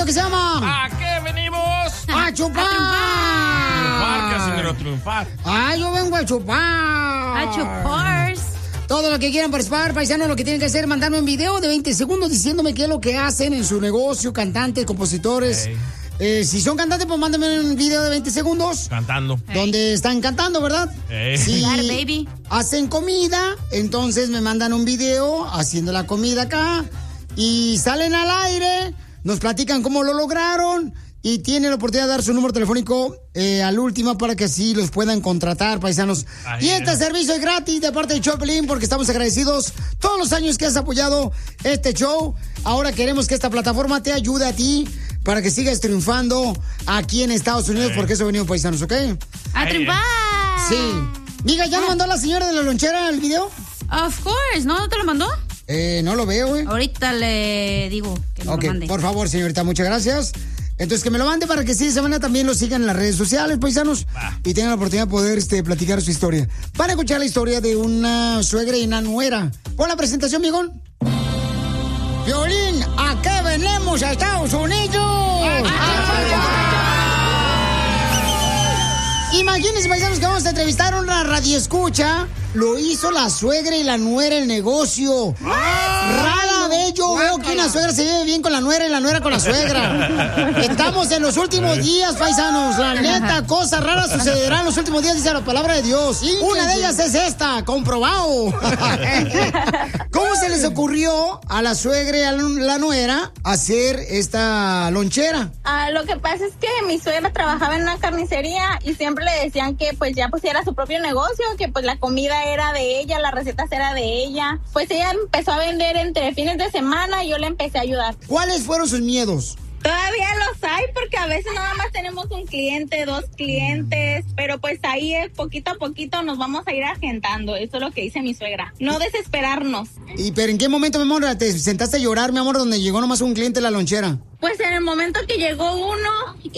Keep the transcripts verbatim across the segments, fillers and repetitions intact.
que se llama... ¿A qué venimos? ¡A chupar! A triunfar, Casimiro, triunfar. ¡Ah, yo vengo a chupar! A chupar. Todo lo que quieran participar, paisanos, lo que tienen que hacer es mandarme un video de veinte segundos diciéndome qué es lo que hacen en su negocio, cantantes, compositores. Hey. Eh, si son cantantes, pues mándenme un video de veinte segundos. Cantando. Donde están cantando, ¿verdad? Hey. Si Claro, baby. hacen comida, entonces me mandan un video haciendo la comida acá. Y salen al aire, nos platican cómo lo lograron. Y tienen la oportunidad de dar su número telefónico eh, al último para que así los puedan contratar, paisanos. Ahí y este es. servicio es gratis de parte de Choplin porque estamos agradecidos todos los años que has apoyado este show. Ahora queremos que esta plataforma te ayude a ti para que sigas triunfando aquí en Estados Unidos, porque eso venimos, paisanos, ¿ok? A Ahí triunfar. Sí. Diga, ¿ya nos mandó la señora de la lonchera el video? Of course, ¿no? ¿No te lo mandó? Eh, no lo veo, güey. Ahorita le digo que me Ok, lo mande. por favor, señorita, muchas gracias. Entonces, que me lo mande para que sí, de esa manera también lo sigan en las redes sociales, paisanos, Va. y tengan la oportunidad de poder este, platicar su historia. Van a escuchar la historia de una suegra y una nuera. Pon la presentación, mijón. Violín, ¿a qué venimos a Estados Unidos? Imagínense, paisanos, que vamos a entrevistar a una radioescucha. Lo hizo la suegra y la nuera el negocio. Rara vez yo veo que una suegra se lleve bien con la nuera y la nuera con la suegra. Estamos en los últimos días, paisanos. La neta, cosas raras sucederán en los últimos días, dice la palabra de Dios. Una de ellas es esta, comprobado. ¿Cómo se les ocurrió a la suegra y a la nuera hacer esta lonchera? Ah, lo que pasa es que mi suegra trabajaba en una carnicería y siempre le decían que pues ya pusiera su propio negocio, que pues la comida era de ella, las recetas era de ella. Pues ella empezó a vender entre fines de semana y yo le empecé a ayudar. ¿Cuáles fueron sus miedos? Todavía los hay porque a veces nada más tenemos un cliente, dos clientes, pero pues ahí es poquito a poquito nos vamos a ir agendando. Eso es lo que dice mi suegra. No desesperarnos. ¿Y pero en qué momento, mi amor, te sentaste a llorar, mi amor, donde llegó nomás un cliente a la lonchera? Pues en el momento que llegó uno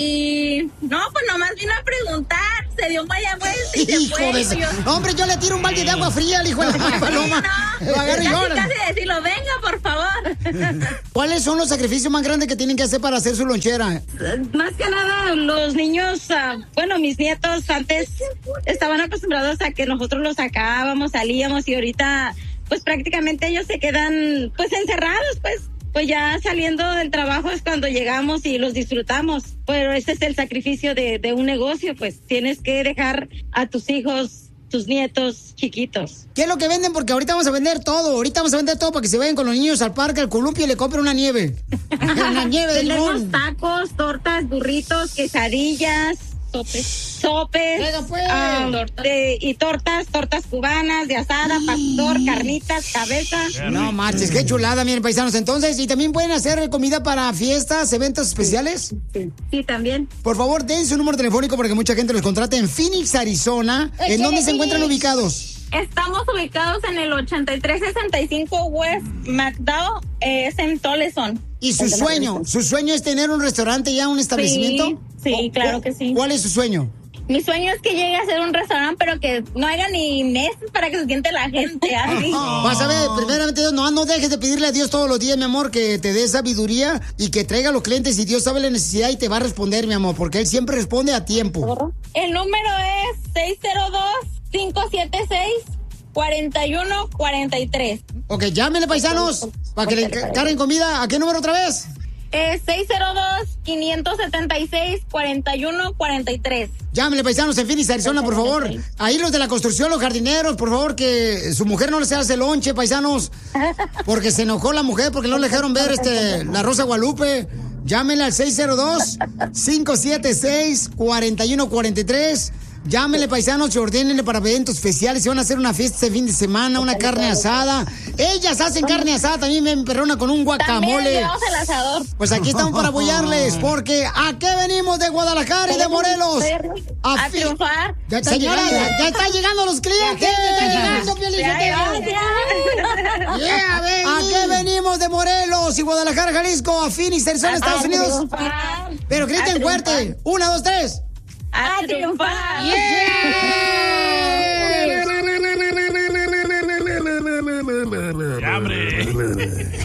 y no, pues nomás vino a preguntar, se dio media vuelta y se Hijo fue. de Y ese- yo, Hombre, yo le tiro un balde de agua fría al hijo de la paloma. no, Lo agarro y casi, llora. casi decirlo, venga, por favor. ¿Cuáles son los sacrificios más grandes que tienen que hacer para hacer su lonchera? Más que nada, los niños, uh, bueno, mis nietos antes estaban acostumbrados a que nosotros los sacábamos, salíamos y ahorita, pues prácticamente ellos se quedan, pues encerrados, pues. Pues ya saliendo del trabajo es cuando llegamos y los disfrutamos. Pero ese es el sacrificio de, de un negocio, pues tienes que dejar a tus hijos, tus nietos chiquitos. ¿Qué es lo que venden? Porque ahorita vamos a vender todo. Ahorita vamos a vender todo para que se vayan con los niños al parque, al columpio y le compren una nieve. Una nieve de Tenemos limón. tacos, tortas, burritos, quesadillas, sopes, sopes Venga, pues. ah, de- y tortas, tortas cubanas, de asada, pastor, carnitas, cabeza. No marches, qué chulada, miren, paisanos. Entonces, ¿y también pueden hacer comida para fiestas, eventos especiales? Sí, sí, también. Por favor, den su número telefónico para que mucha gente los contrate en Phoenix, Arizona. ¿En dónde se encuentran ubicados? Estamos ubicados en el ochenta y tres sesenta y cinco West McDowell, eh, es en Toleson. ¿Y su sueño? ¿Su sueño es tener un restaurante ya, un establecimiento? Sí, sí, ¿O- claro o- que sí. ¿Cuál es su sueño? Mi sueño es que llegue a ser un restaurante, pero que no haya ni meses para que se siente la gente así. Vas a ver, primeramente Dios, no, no dejes de pedirle a Dios todos los días, mi amor, que te dé sabiduría y que traiga a los clientes y Dios sabe la necesidad y te va a responder, mi amor, porque Él siempre responde a tiempo. El número es seis cero dos, cinco siete seis, cuatro uno cuatro tres. Ok, llámenle, paisanos, para que le ca- carguen comida. ¿A qué número otra vez? Es seis cero dos, cinco siete seis, cuatro uno cuatro tres. Llámenle, paisanos, en Phoenix, Arizona, por favor. Ahí los de la construcción, los jardineros, por favor, que su mujer no les hace lonche, paisanos. Porque se enojó la mujer, porque no le dejaron ver este la Rosa Guadalupe. Llámenle al seis cero dos, cinco siete seis, cuatro uno cuatro tres. Llámenle, paisanos, y ordénenle para eventos especiales. Si van a hacer una fiesta este fin de semana, una carne asada. Ellas hacen carne asada, también me perrona con un También guacamole. llevamos el asador. Pues aquí estamos para apoyarles, porque ¿a qué venimos de Guadalajara y de Morelos? A fi- triunfar. Ya está llegando, ya, ya están llegando los clientes. Ya está llegando, Piolín, Ya, ya ya, está- ya. Yeah, baby. ¿A qué venimos de Morelos y Guadalajara, Jalisco, a Phoenix, Arizona, Estados A Unidos? triunfar. Pero A griten triunfar. fuerte. Una, dos, tres. A triunfar. ¡Ya, hombre!